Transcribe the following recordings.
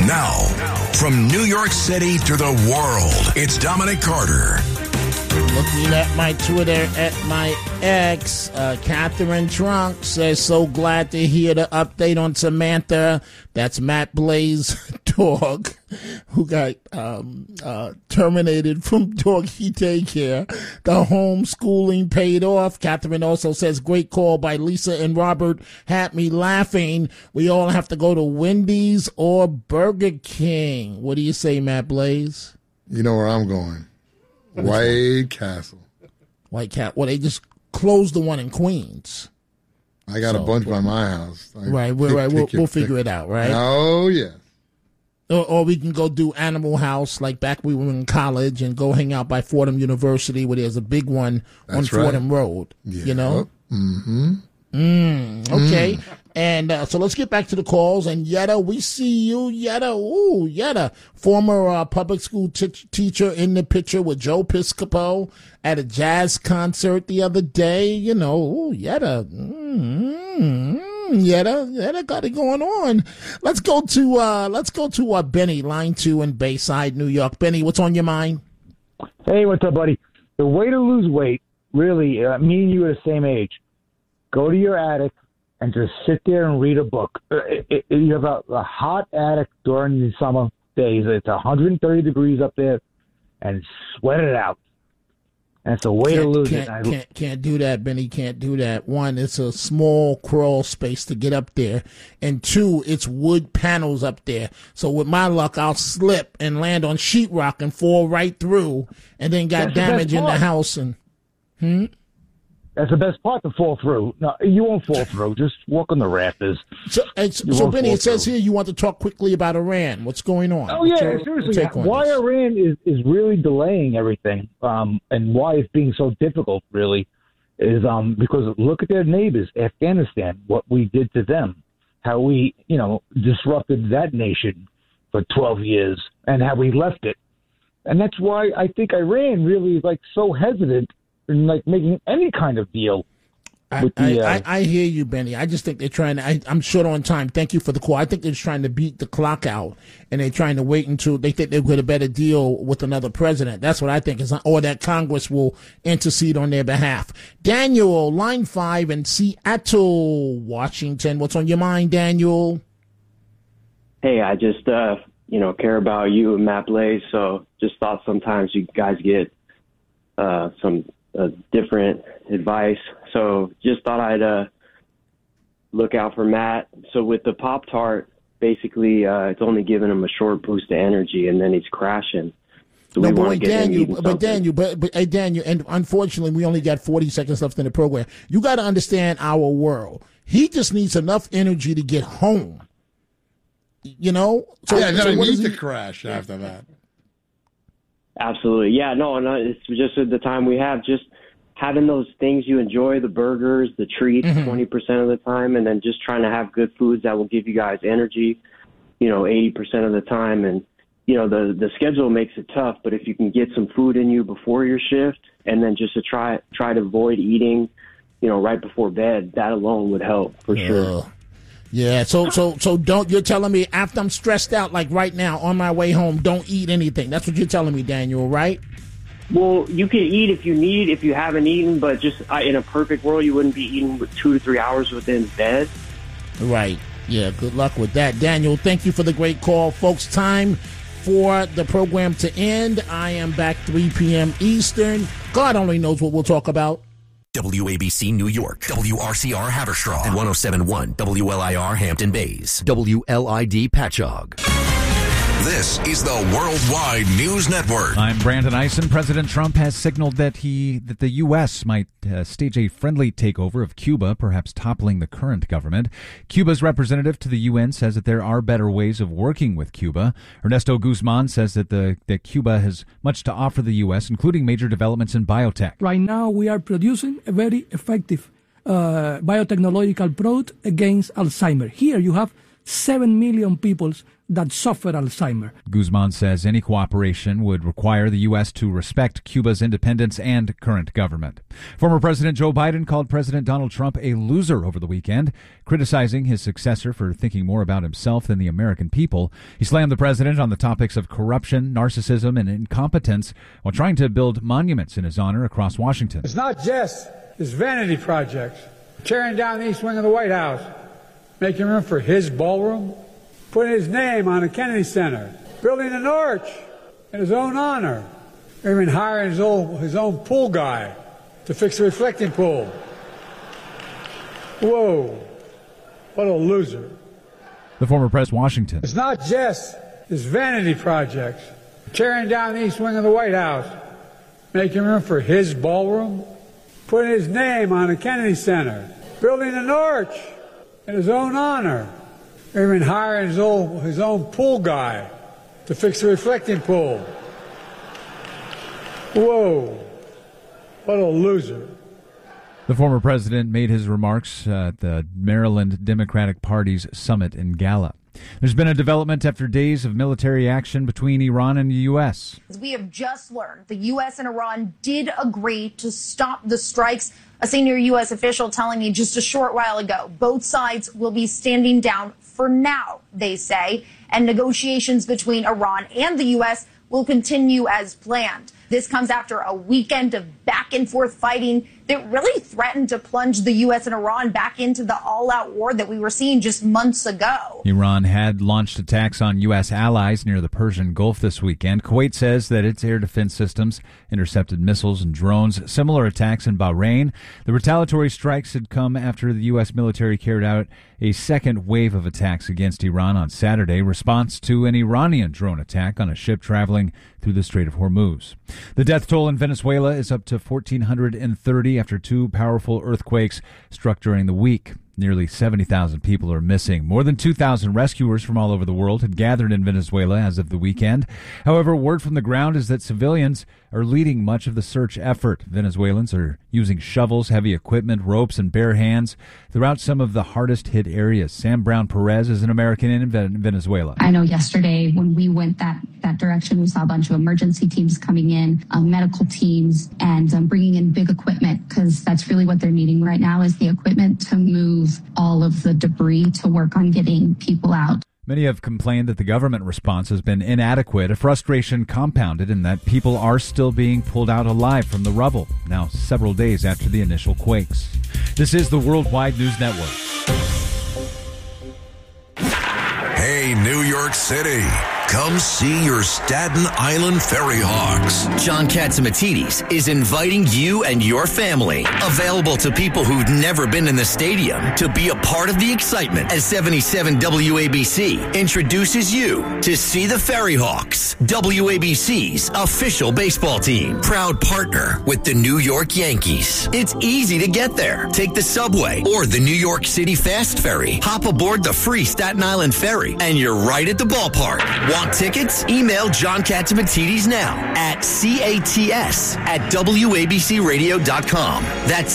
Now, from New York City to the world, it's Dominic Carter. Looking at my Twitter, at my ex, Catherine Trunk says, so glad to hear the update on Samantha. That's Matt Blaze's dog who got terminated from doggy daycare. The homeschooling paid off. Catherine also says, great call by Lisa and Robert. Had me laughing. We all have to go to Wendy's or Burger King. What do you say, Matt Blaze? You know where I'm going. White Castle. White Cat. Well, they just closed the one in Queens. I got a bunch by my house. We'll figure it out, right? Oh, yeah. Or we can go do Animal House like back we were in college and go hang out by Fordham University where there's a big one on Fordham Road. Yeah. You know? Mm-hmm. Okay. And so let's get back to the calls. And Yetta, we see you, Yetta. Ooh, Yetta, former public school teacher in the picture with Joe Piscopo at a jazz concert the other day. You know, ooh, Yetta. Yetta got it going on. Let's go to Benny, line 2 in Bayside, New York. Benny, what's on your mind? Hey, what's up, buddy? The way to lose weight, really, me and you are the same age. Go to your attic and just sit there and read a book. You have a hot attic during the summer days. It's 130 degrees up there, and sweat it out. And it's a way to lose it. Can't do that, Benny. Can't do that. One, it's a small crawl space to get up there. And two, it's wood panels up there. So with my luck, I'll slip and land on sheetrock and fall right through and then got damage in the house. And That's the best part, to fall through. No, you won't fall through. Just walk on the rafters. So Benny, it says here you want to talk quickly about Iran. What's going on? Oh, yeah, seriously. Why Iran is really delaying everything, and why it's being so difficult, really, is because look at their neighbors, Afghanistan, what we did to them, how we, disrupted that nation for 12 years, and how we left it. And that's why I think Iran really is, so hesitant in making any kind of deal. I hear you, Benny. I just think they're trying to. I'm short on time. Thank you for the call. I think they're just trying to beat the clock out, and they're trying to wait until they think they'll get a better deal with another president. That's what I think is, or that Congress will intercede on their behalf. Daniel, line 5 in Seattle, Washington. What's on your mind, Daniel? Hey, I just care about you and Matt Blaze. So just thought sometimes you guys get some different advice. So just thought I'd look out for Matt. So with the Pop-Tart, basically it's only giving him a short boost of energy, and then he's crashing. So Daniel, and unfortunately we only got 40 seconds left in the program. You got to understand our world. He just needs enough energy to get home. So need to crash after that. Absolutely. Yeah, no, it's just the time we have, just having those things you enjoy, the burgers, the treats, 20% of the time, and then just trying to have good foods that will give you guys energy, 80% of the time. And, the schedule makes it tough, but if you can get some food in you before your shift and then just to try to avoid eating, right before bed, that alone would help for sure. Yeah, so you're telling me after I'm stressed out, like right now on my way home, don't eat anything. That's what you're telling me, Daniel, right? Well, you can eat if you haven't eaten, but just in a perfect world, you wouldn't be eating 2 to 3 hours within bed. Right. Yeah, good luck with that. Daniel, thank you for the great call. Folks, time for the program to end. I am back 3 p.m. Eastern. God only knows what we'll talk about. WABC New York, WRCR Haverstraw, and 107.1 WLIR Hampton Bays, WLID Patchogue. This is the Worldwide News Network. I'm Brandon Eisen. President Trump has signaled that the U.S. might stage a friendly takeover of Cuba, perhaps toppling the current government. Cuba's representative to the UN says that there are better ways of working with Cuba. Ernesto Guzman says that Cuba has much to offer the U.S., including major developments in biotech. Right now, we are producing a very effective biotechnological product against Alzheimer's. Here you have 7 million people that suffer Alzheimer. Guzman says any cooperation would require the U.S. to respect Cuba's independence and current government. Former President Joe Biden called President Donald Trump a loser over the weekend, criticizing his successor for thinking more about himself than the American people. He slammed the president on the topics of corruption, narcissism, and incompetence while trying to build monuments in his honor across Washington. It's not just his vanity projects, tearing down the east wing of the White House, making room for his ballroom, putting his name on the Kennedy Center, building an arch in his own honor, even hiring his own pool guy to fix the reflecting pool. Whoa, what a loser. The former president of Washington. It's not just his vanity projects, tearing down the east wing of the White House, making room for his ballroom, putting his name on the Kennedy Center, building an arch in his own honor, even hiring his own pool guy to fix the reflecting pool. Whoa, what a loser. The former president made his remarks at the Maryland Democratic Party's summit in Gallup. There's been a development after days of military action between Iran and the U.S. As we have just learned, the U.S. and Iran did agree to stop the strikes. A senior U.S. official telling me just a short while ago, both sides will be standing down for now, they say, and negotiations between Iran and the U.S. will continue as planned. This comes after a weekend of back and forth fighting that really threatened to plunge the U.S. and Iran back into the all-out war that we were seeing just months ago. Iran had launched attacks on U.S. allies near the Persian Gulf this weekend. Kuwait says that its air defense systems intercepted missiles and drones. Similar attacks in Bahrain. The retaliatory strikes had come after the U.S. military carried out a second wave of attacks against Iran on Saturday, response to an Iranian drone attack on a ship traveling through the Strait of Hormuz. The death toll in Venezuela is up to 1,430 after two powerful earthquakes struck during the week. Nearly 70,000 people are missing. More than 2,000 rescuers from all over the world had gathered in Venezuela as of the weekend. However, word from the ground is that civilians are leading much of the search effort. Venezuelans are using shovels, heavy equipment, ropes, and bare hands throughout some of the hardest hit areas. Sam Brown Perez is an American in Venezuela. I know yesterday when we went that direction, we saw a bunch of emergency teams coming in, medical teams, and bringing in big equipment, because that's really what they're needing right now is the equipment to move all of the debris to work on getting people out. Many have complained that the government response has been inadequate, a frustration compounded in that people are still being pulled out alive from the rubble, now several days after the initial quakes. This is the Worldwide News Network. Hey, New York City. Come see your Staten Island Ferry Hawks. John Catsimatidis is inviting you and your family, available to people who've never been in the stadium, to be a part of the excitement as 77 WABC introduces you to see the Ferry Hawks, WABC's official baseball team, proud partner with the New York Yankees. It's easy to get there. Take the subway or the New York City Fast Ferry. Hop aboard the free Staten Island Ferry, and you're right at the ballpark. Want tickets? Email John Catsimatidis now at CATS@WABCRadio.com. That's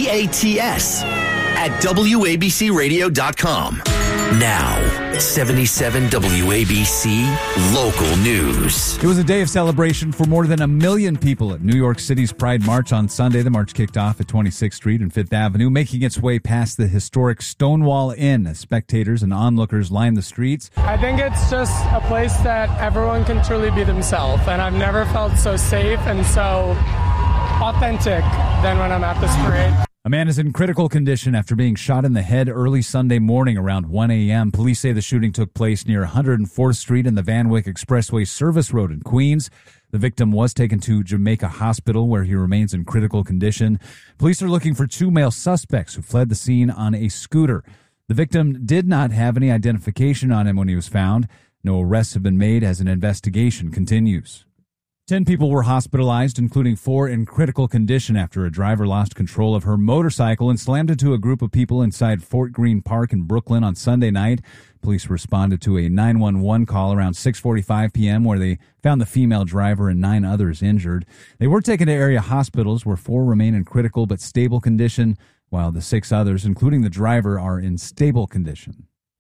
CATS@WABCRadio.com. Now, 77 WABC Local News. It was a day of celebration for more than 1 million people at New York City's Pride March on Sunday. The march kicked off at 26th Street and 5th Avenue, making its way past the historic Stonewall Inn as spectators and onlookers lined the streets. I think it's just a place that everyone can truly be themselves, and I've never felt so safe and so authentic than when I'm at this parade. A man is in critical condition after being shot in the head early Sunday morning around 1 a.m. Police say the shooting took place near 104th Street and the Van Wyck Expressway Service Road in Queens. The victim was taken to Jamaica Hospital, where he remains in critical condition. Police are looking for two male suspects who fled the scene on a scooter. The victim did not have any identification on him when he was found. No arrests have been made as an investigation continues. 10 people were hospitalized, including 4 in critical condition after a driver lost control of her motorcycle and slammed into a group of people inside Fort Greene Park in Brooklyn on Sunday night. Police responded to a 911 call around 6:45 p.m. where they found the female driver and 9 others injured. They were taken to area hospitals where 4 remain in critical but stable condition, while the 6 others, including the driver, are in stable condition.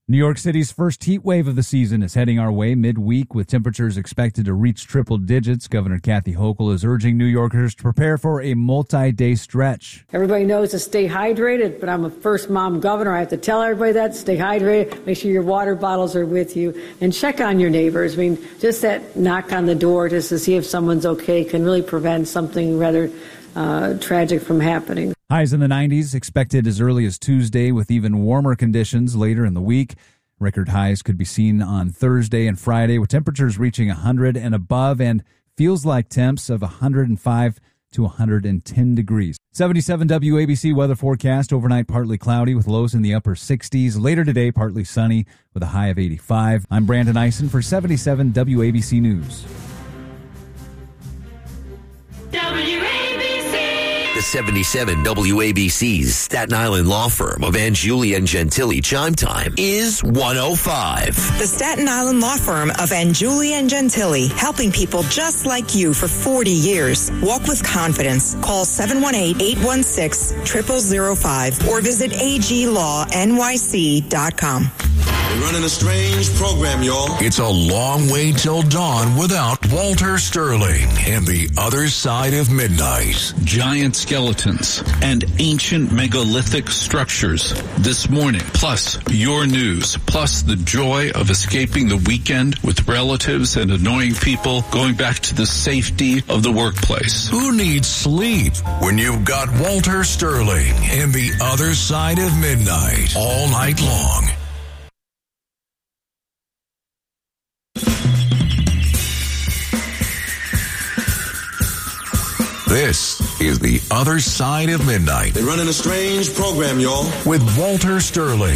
New York City's first heat wave of the season is heading our way midweek with temperatures expected to reach triple digits. Governor Kathy Hochul is urging New Yorkers to prepare for a multi-day stretch. Everybody knows to stay hydrated, but I'm a first-mom governor. I have to tell everybody that. Stay hydrated. Make sure your water bottles are with you. And check on your neighbors. I mean, just that knock on the door just to see if someone's okay can really prevent something rather tragic from happening. Highs in the 90s expected as early as Tuesday with even warmer conditions later in the week. Record highs could be seen on Thursday and Friday with temperatures reaching 100 and above and feels like temps of 105 to 110 degrees. 77 WABC weather forecast. Overnight partly cloudy with lows in the upper 60s. Later today partly sunny with a high of 85. I'm Brandon Eisen for 77 WABC News. The 77 WABC's Staten Island law firm of Anjuli and Gentili Chime Time is 105. The Staten Island law firm of Anjuli and Gentili, helping people just like you for 40 years. Walk with confidence. Call 718-816-0005 or visit aglawnyc.com. We're running a strange program, y'all. It's a long way till dawn without Walter Sterling and the other side of midnight. Giant skeletons and ancient megalithic structures this morning, plus your news, plus the joy of escaping the weekend with relatives and annoying people, going back to the safety of the workplace. Who needs sleep when you've got Walter Sterling and the other side of midnight all night long? This is The Other Side of Midnight. They're running a strange program, y'all. With Walter Sterling.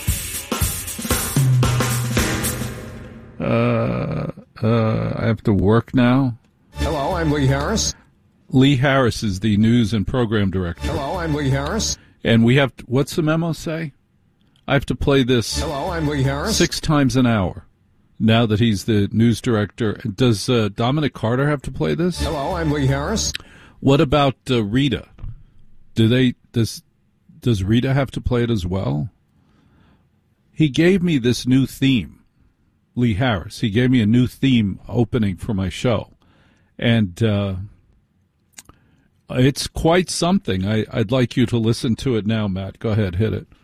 I have to work now. Hello, I'm Lee Harris. Lee Harris is the news and program director. Hello, I'm Lee Harris. And we have to, what's the memo say? I have to play this. Hello, I'm Lee Harris. 6 times an hour. Now that he's the news director, does Dominic Carter have to play this? Hello, I'm Lee Harris. What about Rita? Does Rita have to play it as well? He gave me this new theme, Lee Harris. He gave me a new theme opening for my show, and it's quite something. I'd like you to listen to it now, Matt. Go ahead, hit it.